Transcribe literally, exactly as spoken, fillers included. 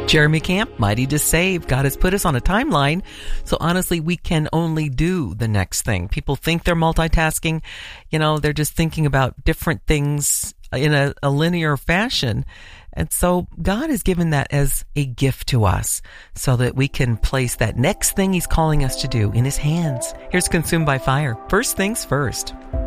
Jeremy Camp, Mighty to Save. God has put us on a timeline, so honestly, we can only do the next thing. People think they're multitasking. You know, they're just thinking about different things in a, a linear fashion. And so God has given that as a gift to us so that we can place that next thing He's calling us to do in His hands. Here's Consumed by Fire. First things first.